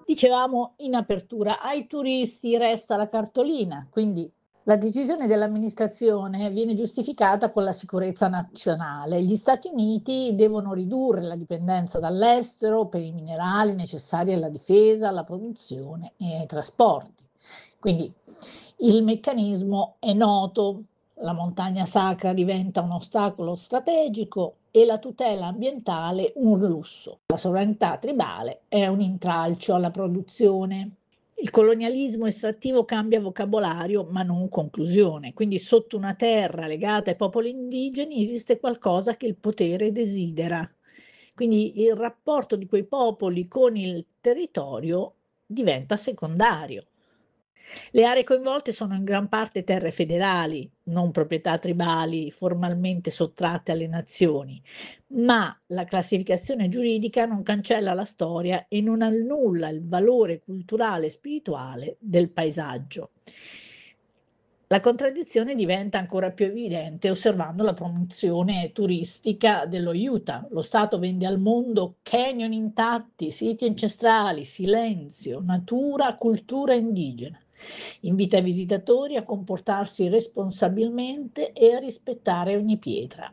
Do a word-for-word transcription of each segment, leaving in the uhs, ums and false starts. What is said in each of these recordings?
Dicevamo in apertura, ai turisti resta la cartolina, quindi la decisione dell'amministrazione viene giustificata con la sicurezza nazionale. Gli Stati Uniti devono ridurre la dipendenza dall'estero per i minerali necessari alla difesa, alla produzione e ai trasporti. Quindi il meccanismo è noto, la montagna sacra diventa un ostacolo strategico e la tutela ambientale un lusso. La sovranità tribale è un intralcio alla produzione. Il colonialismo estrattivo cambia vocabolario, ma non conclusione. Quindi sotto una terra legata ai popoli indigeni esiste qualcosa che il potere desidera. Quindi il rapporto di quei popoli con il territorio diventa secondario. Le aree coinvolte sono in gran parte terre federali, non proprietà tribali formalmente sottratte alle nazioni, ma la classificazione giuridica non cancella la storia e non annulla il valore culturale e spirituale del paesaggio. La contraddizione diventa ancora più evidente osservando la promozione turistica dello Utah. Lo Stato vende al mondo canyon intatti, siti ancestrali, silenzio, natura, cultura indigena. Invita i visitatori a comportarsi responsabilmente e a rispettare ogni pietra.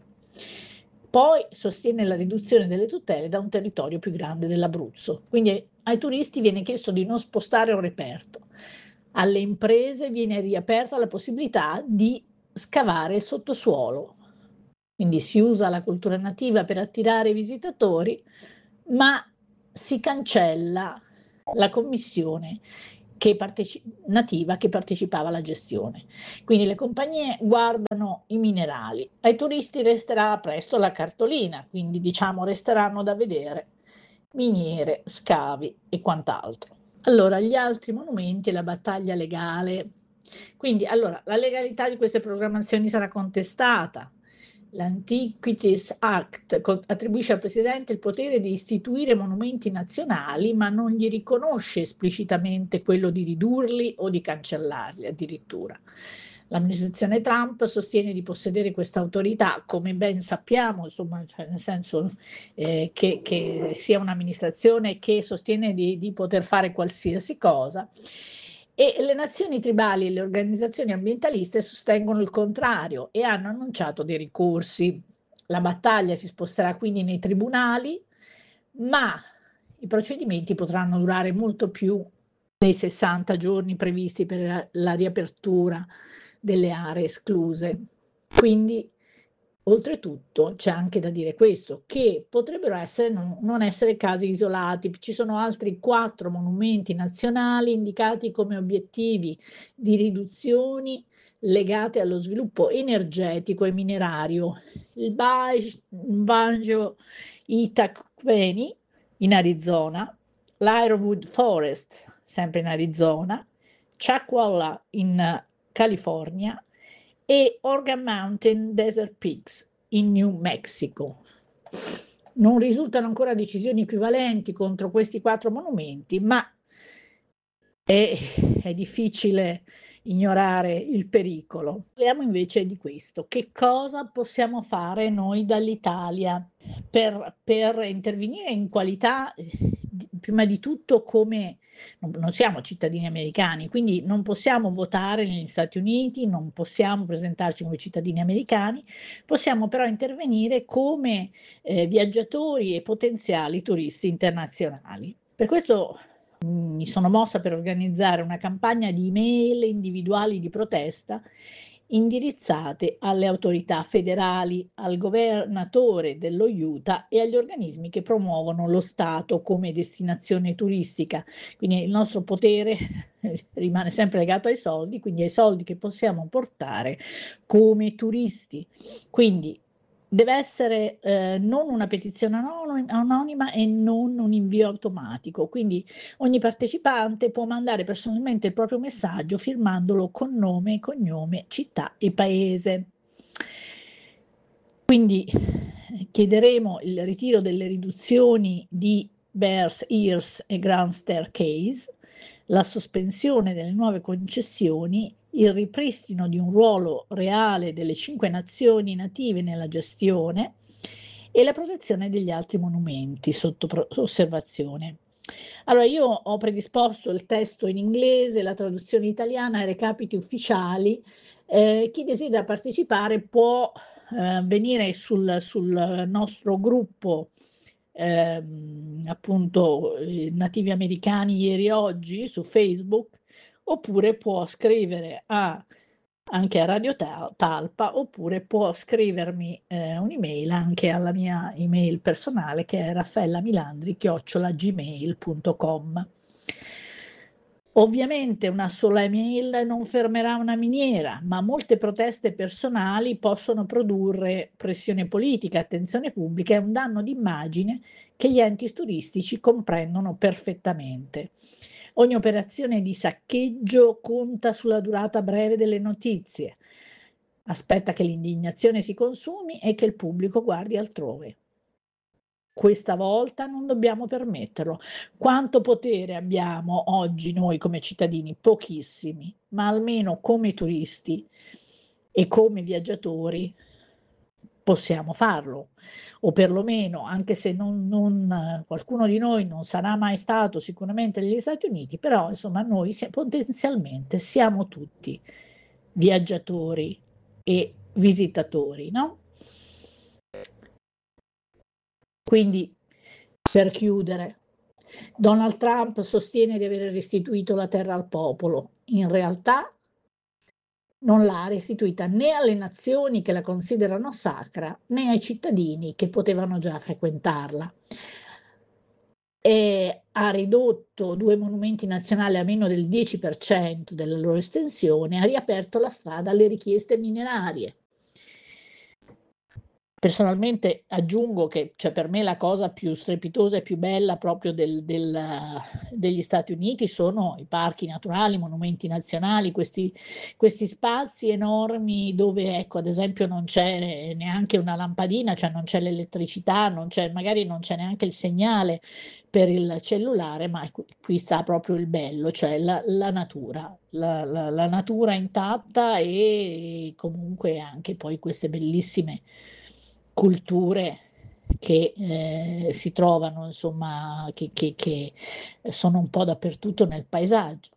Poi sostiene la riduzione delle tutele da un territorio più grande dell'Abruzzo. Quindi ai turisti viene chiesto di non spostare un reperto. Alle imprese viene riaperta la possibilità di scavare il sottosuolo. Quindi si usa la cultura nativa per attirare i visitatori, ma si cancella la commissione che parteci- nativa che partecipava alla gestione. Quindi le compagnie guardano i minerali, ai turisti resterà presto la cartolina, quindi diciamo resteranno da vedere miniere, scavi e quant'altro. Allora, gli altri monumenti e la battaglia legale. Quindi, allora, la legalità di queste programmazioni sarà contestata. L'Antiquities Act co- attribuisce al Presidente il potere di istituire monumenti nazionali, ma non gli riconosce esplicitamente quello di ridurli o di cancellarli addirittura. L'amministrazione Trump sostiene di possedere questa autorità, come ben sappiamo, insomma, cioè nel senso eh, che, che sia un'amministrazione che sostiene di, di poter fare qualsiasi cosa. E le nazioni tribali e le organizzazioni ambientaliste sostengono il contrario e hanno annunciato dei ricorsi. La battaglia si sposterà quindi nei tribunali, ma i procedimenti potranno durare molto più dei sessanta giorni previsti per la, la riapertura delle aree escluse. Quindi, oltretutto, c'è anche da dire questo, che potrebbero essere non, non essere casi isolati. Ci sono altri quattro monumenti nazionali indicati come obiettivi di riduzioni legate allo sviluppo energetico e minerario. Il Banjo Itaqueni in Arizona, l'Ironwood Forest, sempre in Arizona, Chuckwalla in California e Organ Mountain Desert Peaks in New Mexico. Non risultano ancora decisioni equivalenti contro questi quattro monumenti, ma è, è difficile ignorare il pericolo. Parliamo invece di questo. Che cosa possiamo fare noi dall'Italia per, per intervenire in qualità, prima di tutto come non siamo cittadini americani, quindi non possiamo votare negli Stati Uniti, non possiamo presentarci come cittadini americani, possiamo però intervenire come eh, viaggiatori e potenziali turisti internazionali. Per questo mi sono mossa per organizzare una campagna di email individuali di protesta indirizzate alle autorità federali, al governatore dello Utah e agli organismi che promuovono lo Stato come destinazione turistica. Quindi il nostro potere rimane sempre legato ai soldi, quindi ai soldi che possiamo portare come turisti. Quindi deve essere eh, non una petizione anonima e non un invio automatico, quindi ogni partecipante può mandare personalmente il proprio messaggio firmandolo con nome, cognome, città e paese. Quindi chiederemo il ritiro delle riduzioni di Bears Ears e Grand Staircase, la sospensione delle nuove concessioni, il ripristino di un ruolo reale delle cinque nazioni native nella gestione e la protezione degli altri monumenti sotto osservazione. Allora, io ho predisposto il testo in inglese, la traduzione italiana, i recapiti ufficiali. Ehm, chi desidera partecipare può, ehm, venire sul sul nostro gruppo, ehm, appunto, ehm, Nativi Americani Ieri e Oggi su Facebook, oppure può scrivere a anche a Radio Ta Talpa, oppure può scrivermi, ehm, un'email anche alla mia email personale che è raffaellamilandri chiocciola gmail punto com. Ovviamente una sola email non fermerà una miniera, ma molte proteste personali possono produrre pressione politica, attenzione pubblica e un danno d'immagine che gli enti turistici comprendono perfettamente. Ogni operazione di saccheggio conta sulla durata breve delle notizie. Aspetta che l'indignazione si consumi e che il pubblico guardi altrove. Questa volta non dobbiamo permetterlo. Quanto potere abbiamo oggi noi come cittadini? Pochissimi, ma almeno come turisti e come viaggiatori possiamo farlo, o perlomeno, anche se non non qualcuno di noi non sarà mai stato sicuramente negli Stati Uniti, però insomma noi sia potenzialmente siamo tutti viaggiatori e visitatori, no? Quindi, per chiudere, Donald Trump sostiene di avere restituito la terra al popolo. In realtà non l'ha restituita né alle nazioni che la considerano sacra, né ai cittadini che potevano già frequentarla. E ha ridotto due monumenti nazionali a meno del dieci per cento della loro estensione, ha riaperto la strada alle richieste minerarie. Personalmente aggiungo che, cioè, per me la cosa più strepitosa e più bella proprio del del degli Stati Uniti sono i parchi naturali, i monumenti nazionali, questi questi spazi enormi dove, ecco, ad esempio non c'è neanche una lampadina, cioè non c'è l'elettricità, non c'è magari non c'è neanche il segnale per il cellulare, ma qui qui sta proprio il bello, cioè la la natura, la la la natura intatta e comunque anche poi queste bellissime culture che, ehm, si trovano insomma che che che sono un po' dappertutto nel paesaggio.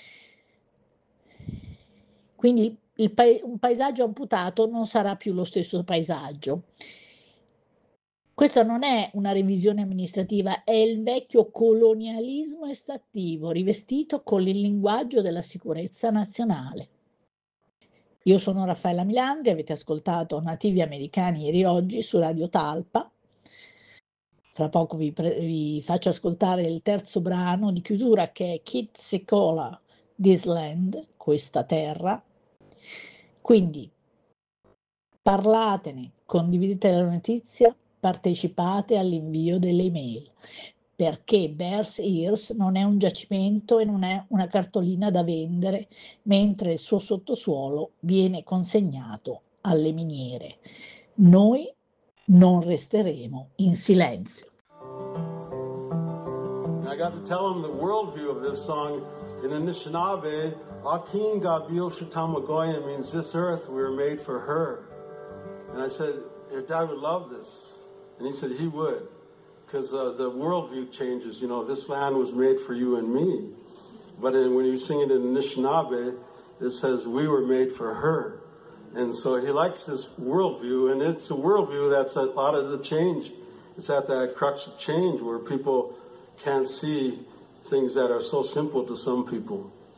Quindi il pae un paesaggio amputato non sarà più lo stesso paesaggio. Questa non è una revisione amministrativa, è il vecchio colonialismo estrattivo rivestito con il linguaggio della sicurezza nazionale. Io sono Raffaella Milandri, avete ascoltato Nativi Americani Ieri e Oggi su Radio Talpa. Fra poco vi, pre- vi faccio ascoltare il terzo brano di chiusura che è Kid Sekola, This Land, questa terra. Quindi parlatene, condividete la notizia, partecipate all'invio delle email, perché Bears Ears non è un giacimento e non è una cartolina da vendere, mentre il suo sottosuolo viene consegnato alle miniere. Noi non resteremo in silenzio. I got to tell him the worldview of this song. In Anishinaabe, Akin Gabil Shutamagoya means this earth, we were made for her. And I said, your dad would love this. And he said he would. Because uh, the worldview changes. You know, this land was made for you and me. But in, when you sing it in Anishinaabe, it says we were made for her. And so he likes this worldview. And it's a worldview that's a lot of the change. It's at that crux of change where people can't see things that are so simple to some people.